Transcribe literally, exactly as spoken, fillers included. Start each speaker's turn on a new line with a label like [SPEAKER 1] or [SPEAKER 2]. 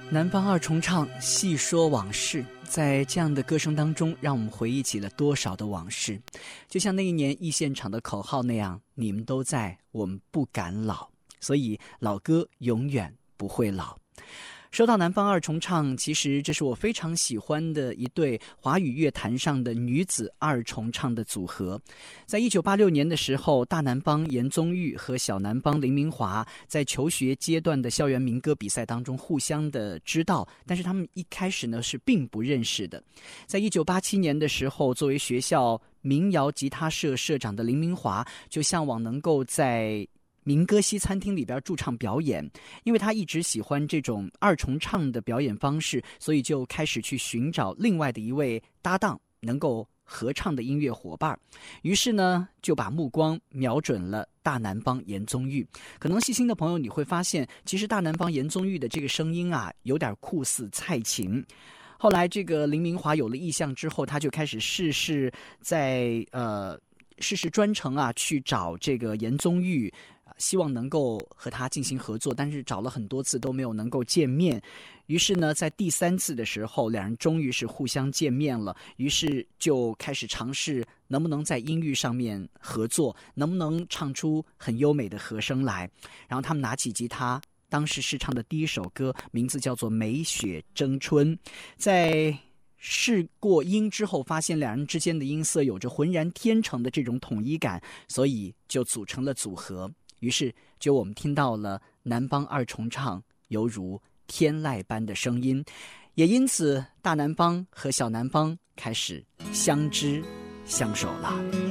[SPEAKER 1] 南方二重唱细说往事，在这样的歌声当中，让我们回忆起了多少的往事。就像那一年忆现场的口号那样，你们都在，我们不敢老，所以老歌永远不会老。说到南方二重唱，其实这是我非常喜欢的一对华语乐坛上的女子二重唱的组合。在一九八六年的时候，大南方严宗玉和小南方林明华在求学阶段的校园民歌比赛当中互相的知道，但是他们一开始呢是并不认识的。在一九八七年的时候，作为学校民谣吉他社社长的林明华就向往能够在民歌西餐厅里边驻唱表演，因为他一直喜欢这种二重唱的表演方式，所以就开始去寻找另外的一位搭档能够合唱的音乐伙伴。于是呢就把目光瞄准了大南方严宗玉。可能细心的朋友你会发现，其实大南方严宗玉的这个声音啊有点酷似蔡琴。后来这个林明华有了意向之后，他就开始试试在呃试试专程啊去找这个严宗玉，希望能够和他进行合作，但是找了很多次都没有能够见面。于是呢在第三次的时候，两人终于是互相见面了，于是就开始尝试能不能在音域上面合作，能不能唱出很优美的和声来。然后他们拿起吉他，当时试唱的第一首歌名字叫做《美雪争春》。在试过音之后，发现两人之间的音色有着浑然天成的这种统一感，所以就组成了组合。于是就我们听到了南方二重唱犹如天籁般的声音，也因此大南方和小南方开始相知相守了。